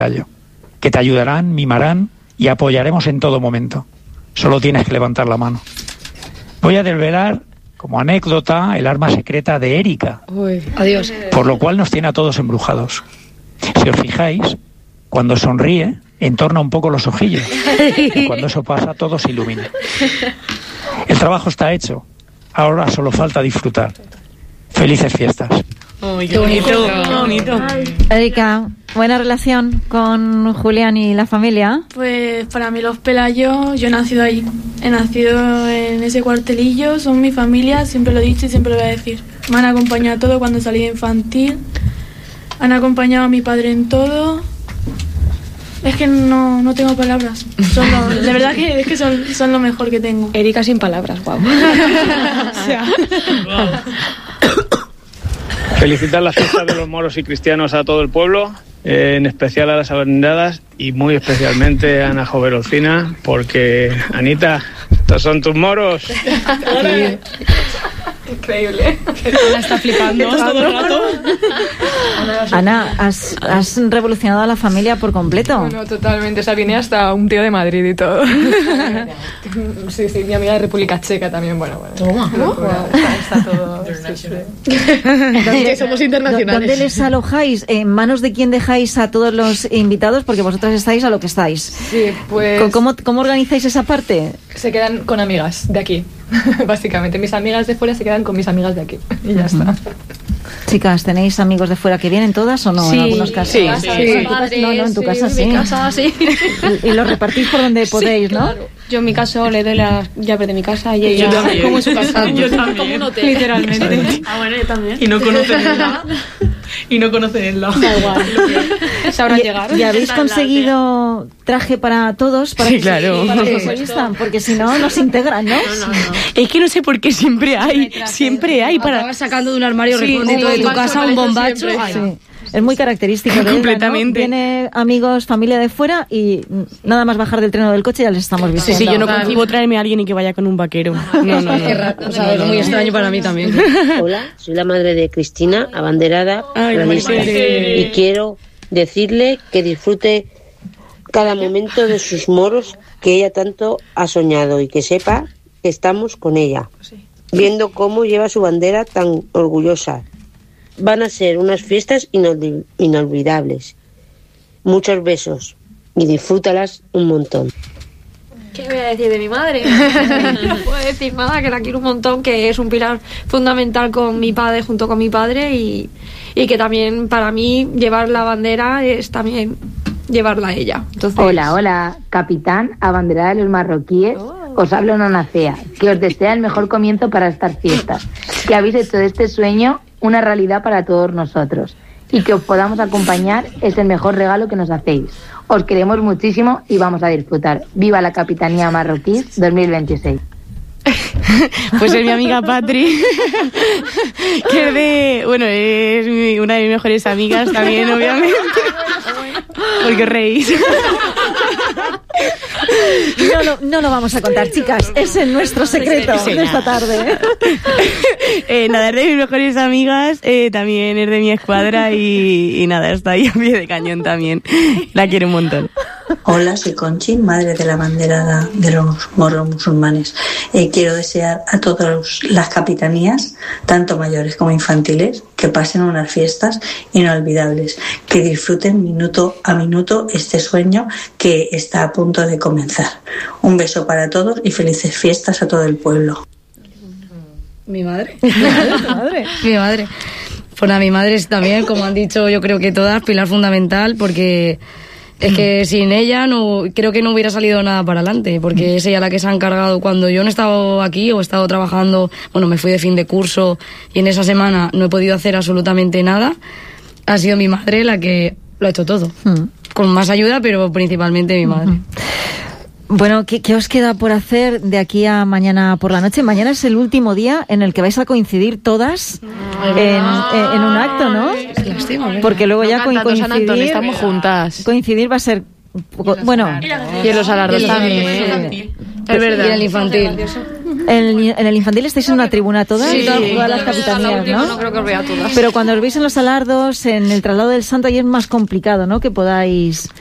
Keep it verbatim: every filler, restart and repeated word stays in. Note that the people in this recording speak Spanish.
que te ayudarán, mimarán y apoyaremos en todo momento. Solo tienes que levantar la mano. Voy a desvelar, como anécdota, el arma secreta de Erika. Uy, adiós. Por lo cual nos tiene a todos embrujados. Si os fijáis, cuando sonríe, entorna un poco los ojillos. Y cuando eso pasa, todo se ilumina. El trabajo está hecho. Ahora solo falta disfrutar. Felices fiestas. Oh, qué bonito, qué bonito. Erika, ¿buena relación con Julián y la familia? Pues para mí los Pelayos, yo he nacido ahí, he nacido en ese cuartelillo, son mi familia, siempre lo he dicho y siempre lo voy a decir. Me han acompañado a todo cuando salí de infantil, han acompañado a mi padre en todo. Es que no, no tengo palabras. Son lo, de verdad que es que son, son lo mejor que tengo. Erika sin palabras, guau. O sea. Felicitar las fiestas de los moros y cristianos a todo el pueblo, eh, en especial a las abanderadas y muy especialmente a Ana Joverocina, porque, Anita, estos son tus moros. Increíble. Ana está flipando todo el rato. Ana, has, has revolucionado a la familia por completo. Bueno, totalmente. O sea, viene hasta un tío de Madrid y todo. Sí, sí, mi amiga de República Checa también. Bueno, bueno. Toma. Bueno, está, está todo. Sí, sí. ¿Dónde, somos internacionales. ¿Dónde les alojáis? ¿En manos de quién dejáis a todos los invitados? Porque vosotras estáis a lo que estáis. Sí, pues. ¿Cómo, cómo organizáis esa parte? Se quedan con amigas de aquí. Básicamente, mis amigas de fuera se quedan con mis amigas de aquí. Y ya está. Chicas, ¿tenéis amigos de fuera que vienen todas o no? Sí, en algunos casos. sí, sí. En tu casa- no, no, en tu sí, casa sí. En mi casa sí. Y, y lo repartís por donde podéis, Sí, ¿no? claro. Yo en mi caso le doy las llaves de mi casa y Yo ella también. como en su casa. Yo también. Como un hotel. Literalmente. Ah, bueno, yo también. Y no conocen el lado. Y no conocen el lado. Da igual. Sabrán ¿Y, llegar. y habéis conseguido traje para todos? Para Sí, que, claro. Para que se vistan, porque si no, no se integran, ¿no? No, no, no. Es que no sé por qué siempre hay. Siempre hay para. Acabas sacando de un armario Sí, recóndito un de tu bombacho casa un aparece bombacho. siempre. Ay, Sí. Es muy característico de ella, ¿no? Completamente. Viene amigos, familia de fuera y nada más bajar del tren o del coche ya les estamos Sí, vistiendo. sí, yo no concibo traerme a alguien y que vaya con un vaquero. No, no, no. Qué raro. O sea, es muy extraño para mí también. Hola, soy la madre de Cristina, abanderada, Ay, realista, Maite. y quiero decirle que disfrute cada momento de sus moros que ella tanto ha soñado y que sepa que estamos con ella, viendo cómo lleva su bandera tan orgullosa. Van a ser unas fiestas inolvi- inolvidables. Muchos besos y disfrútalas un montón. ¿Qué voy a decir de mi madre? No puedo decir nada, que la quiero un montón, que es un pilar fundamental con mi padre, junto con mi padre, y, y que también para mí llevar la bandera es también llevarla a ella. Entonces, Hola, hola, capitán, abanderada de los marroquíes, os habla una nacea, que os desea el mejor comienzo para estas fiestas, que habéis hecho de este sueño una realidad para todos nosotros, y que os podamos acompañar es el mejor regalo que nos hacéis. Os queremos muchísimo y vamos a disfrutar. ¡Viva la Capitanía Marroquí dos mil veintiséis! Pues es mi amiga Patri, que es de, bueno, es mi- una de mis mejores amigas también, obviamente, porque reís. No, lo- no lo vamos a contar, chicas. Es el nuestro secreto Sí, de esta nada. tarde. Eh, nada, es de mis mejores amigas, eh, también es de mi escuadra y, y nada, está ahí a pie de cañón también. La quiero un montón. Hola, soy Conchi, madre de la bandera de los moros musulmanes. Eh, quiero desear a todas las capitanías, tanto mayores como infantiles, que pasen unas fiestas inolvidables, que disfruten minuto a minuto este sueño que está a punto de comenzar. Un beso para todos y felices fiestas a todo el pueblo. mi madre. madre. Mi madre. Pues nada, mi madre es también, como han dicho, yo creo que todas, pilar fundamental, porque es que sin ella no creo que no hubiera salido nada para adelante, porque es ella la que se ha encargado cuando yo no he estado aquí o he estado trabajando, bueno, me fui de fin de curso y en esa semana no he podido hacer absolutamente nada. Ha sido mi madre la que lo ha hecho todo, Mm. con más ayuda, pero principalmente mi madre. Bueno, ¿qué, ¿qué os queda por hacer de aquí a mañana por la noche? Mañana es el último día en el que vais a coincidir todas en, en- en un acto, ¿no? Porque luego ya co- cantando San Antonio, coincidir, estamos juntas. coincidir va a ser un poco, bueno, Y en los alardes Sí. también. Es verdad. Y en el infantil. En el, en el infantil estáis en una tribuna todas, Sí, todas, sí, todas las sí. capitanías, La última ¿no? no creo que os vea todas. Pero cuando os veis en los alardos, en el traslado del santo, ahí es más complicado, ¿no? Que podáis